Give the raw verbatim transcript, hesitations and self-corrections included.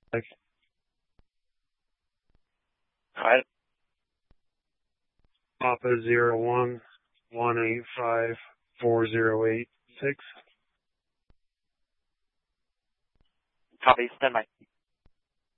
Like, Alright. Papa zero one one eight five four zero eight six. Copy. Stand by.